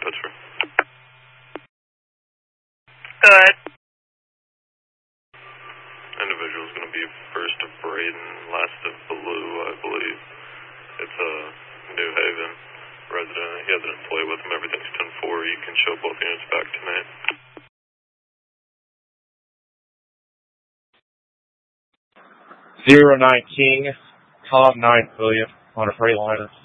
Pittsburgh. Good. Individual's going to be first of Braden, last of Blue, I believe. It's a New Haven resident. He has an employee with him. Everything's 10-4. You can show both units back tonight. 09 King, Tom 9 William on a Freightliner.